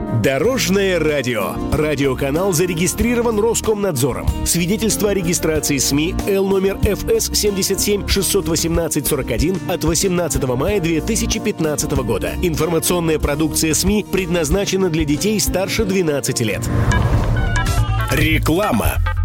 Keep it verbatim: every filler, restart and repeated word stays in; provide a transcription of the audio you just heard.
Дорожное радио. Радиоканал зарегистрирован Роскомнадзором. Свидетельство о регистрации СМИ Л номер эф эс семьдесят семь шестьсот восемнадцать сорок один от восемнадцатого мая две тысячи пятнадцатого года. Информационная продукция СМИ предназначена для детей старше двенадцати лет. Реклама.